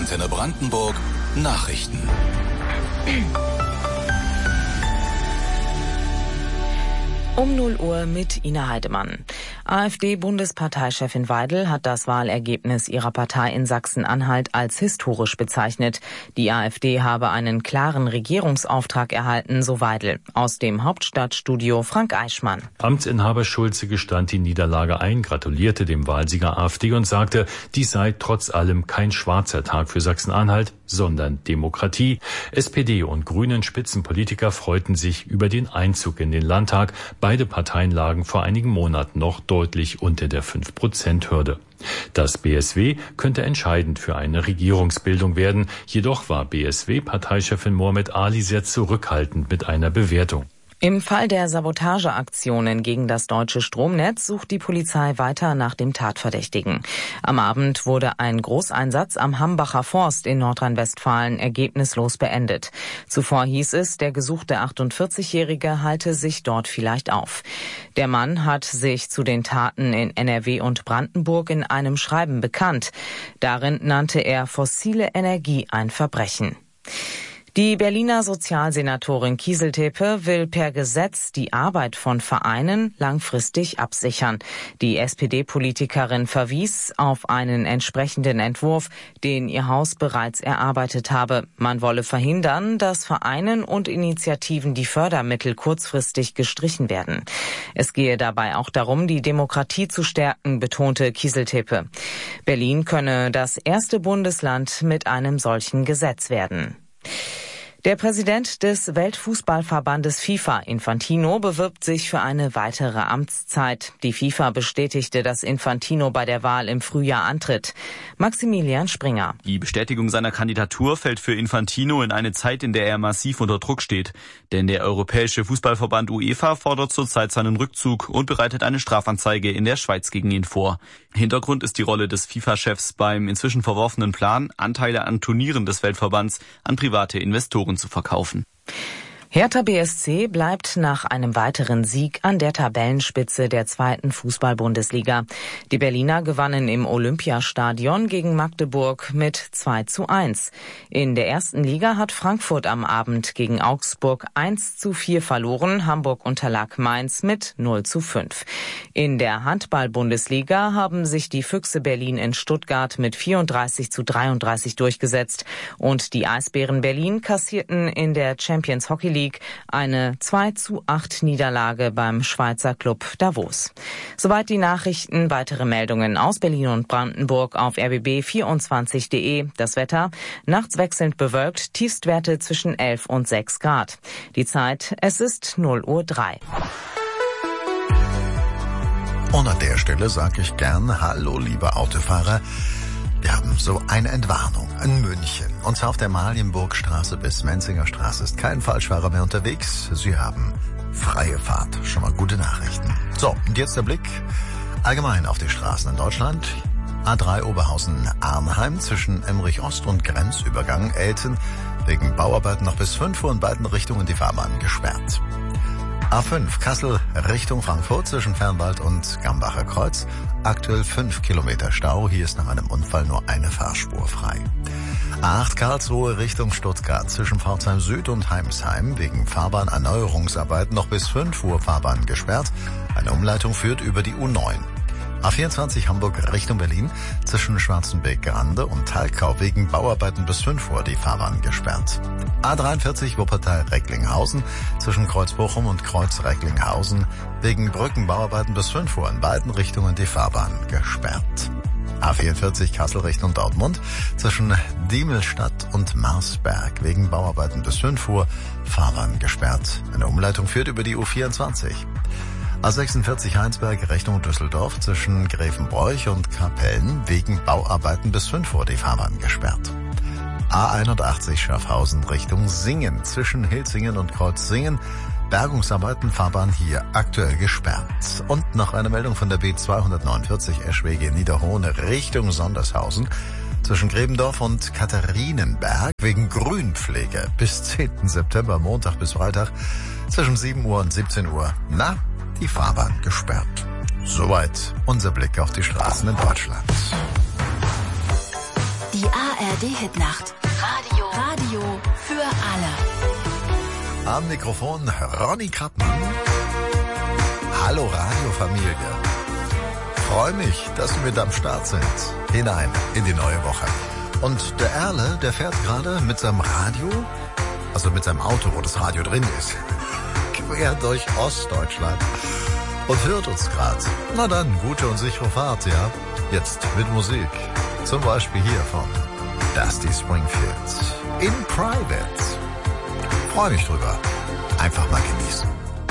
Antenne Brandenburg Nachrichten. Um 0 Uhr mit Ina Heidemann. AfD-Bundesparteichefin Weidel hat das Wahlergebnis ihrer Partei in Sachsen-Anhalt als historisch bezeichnet. Die AfD habe einen klaren Regierungsauftrag erhalten, so Weidel. Aus dem Hauptstadtstudio Frank Eichmann. Amtsinhaber Schulze gestand die Niederlage ein, gratulierte dem Wahlsieger AfD und sagte, dies sei trotz allem kein schwarzer Tag für Sachsen-Anhalt, sondern Demokratie. SPD und Grünen Spitzenpolitiker freuten sich über den Einzug in den Landtag. Beide Parteien lagen vor einigen Monaten noch deutlich unter der 5%-Hürde. Das BSW könnte entscheidend für eine Regierungsbildung werden. Jedoch war BSW-Parteichefin Mohamed Ali sehr zurückhaltend mit einer Bewertung. Im Fall der Sabotageaktionen gegen das deutsche Stromnetz sucht die Polizei weiter nach dem Tatverdächtigen. Am Abend wurde ein Großeinsatz am Hambacher Forst in Nordrhein-Westfalen ergebnislos beendet. Zuvor hieß es, der gesuchte 48-Jährige halte sich dort vielleicht auf. Der Mann hat sich zu den Taten in NRW und Brandenburg in einem Schreiben bekannt. Darin nannte er fossile Energie ein Verbrechen. Die Berliner Sozialsenatorin Kieseltepe will per Gesetz die Arbeit von Vereinen langfristig absichern. Die SPD-Politikerin verwies auf einen entsprechenden Entwurf, den ihr Haus bereits erarbeitet habe. Man wolle verhindern, dass Vereinen und Initiativen die Fördermittel kurzfristig gestrichen werden. Es gehe dabei auch darum, die Demokratie zu stärken, betonte Kieseltepe. Berlin könne das erste Bundesland mit einem solchen Gesetz werden. Der Präsident des Weltfußballverbandes FIFA, Infantino, bewirbt sich für eine weitere Amtszeit. Die FIFA bestätigte, dass Infantino bei der Wahl im Frühjahr antritt. Maximilian Springer. Die Bestätigung seiner Kandidatur fällt für Infantino in eine Zeit, in der er massiv unter Druck steht. Denn der Europäische Fußballverband UEFA fordert zurzeit seinen Rückzug und bereitet eine Strafanzeige in der Schweiz gegen ihn vor. Hintergrund ist die Rolle des FIFA-Chefs beim inzwischen verworfenen Plan, Anteile an Turnieren des Weltverbands an private Investoren zu verkaufen. Hertha BSC bleibt nach einem weiteren Sieg an der Tabellenspitze der 2. Fußball-Bundesliga. Die Berliner gewannen im Olympiastadion gegen Magdeburg mit 2:1. In der ersten Liga hat Frankfurt am Abend gegen Augsburg 1:4 verloren. Hamburg unterlag Mainz mit 0:5. In der Handball-Bundesliga haben sich die Füchse Berlin in Stuttgart mit 34:33 durchgesetzt. Und die Eisbären Berlin kassierten in der Champions Hockey League eine 2:8 Niederlage beim Schweizer Club Davos. Soweit die Nachrichten. Weitere Meldungen aus Berlin und Brandenburg auf rbb24.de. Das Wetter: nachts wechselnd bewölkt, Tiefstwerte zwischen 11 und 6 Grad. Die Zeit: es ist 0:03 Uhr. Und an der Stelle sage ich gern Hallo, liebe Autofahrer. Wir haben so eine Entwarnung in München. Und zwar auf der Malienburgstraße bis Menzinger Straße ist kein Falschfahrer mehr unterwegs. Sie haben freie Fahrt. Schon mal gute Nachrichten. So, und jetzt der Blick allgemein auf die Straßen in Deutschland. A3 Oberhausen-Arnheim zwischen Emmerich Ost und Grenzübergang Elten wegen Bauarbeiten noch bis 5 Uhr in beiden Richtungen die Fahrbahn gesperrt. A5 Kassel Richtung Frankfurt zwischen Fernwald und Gambacher Kreuz. Aktuell 5 Kilometer Stau. Hier ist nach einem Unfall nur eine Fahrspur frei. A8 Karlsruhe Richtung Stuttgart zwischen Pforzheim Süd und Heimsheim wegen Fahrbahnerneuerungsarbeiten noch bis 5 Uhr Fahrbahn gesperrt. Eine Umleitung führt über die U9. A24 Hamburg Richtung Berlin zwischen Schwarzenbeck-Grande und Talkau wegen Bauarbeiten bis 5 Uhr die Fahrbahn gesperrt. A43 Wuppertal-Recklinghausen zwischen Kreuzbochum und Kreuz-Recklinghausen wegen Brückenbauarbeiten bis 5 Uhr in beiden Richtungen die Fahrbahn gesperrt. A44 Kassel Richtung Dortmund zwischen Diemelstadt und Marsberg wegen Bauarbeiten bis 5 Uhr Fahrbahn gesperrt. Eine Umleitung führt über die U24. A46 Heinsberg Richtung Düsseldorf zwischen Grevenbroich und Kapellen wegen Bauarbeiten bis 5 Uhr die Fahrbahn gesperrt. A81 Schaffhausen Richtung Singen zwischen Hilsingen und Kreuzsingen. Bergungsarbeiten, Fahrbahn hier aktuell gesperrt. Und noch eine Meldung von der B249 Eschwege Niederhohne Richtung Sondershausen zwischen Grebendorf und Katharinenberg wegen Grünpflege bis 10. September, Montag bis Freitag zwischen 7 Uhr und 17 Uhr. Die Fahrbahn gesperrt. Soweit unser Blick auf die Straßen in Deutschland. Die ARD-Hitnacht. Radio für alle. Am Mikrofon Ronny Krappmann. Hallo Radiofamilie. Freue mich, dass Sie mit am Start sind. Hinein in die neue Woche. Und der Erle, der fährt gerade mit seinem Radio, also mit seinem Auto, wo das Radio drin ist, quer durch Ostdeutschland und hört uns gerade. Na dann, gute und sichere Fahrt, ja. Jetzt mit Musik. Zum Beispiel hier von Dusty Springfield. In Private. Freue mich drüber. Einfach mal genießen.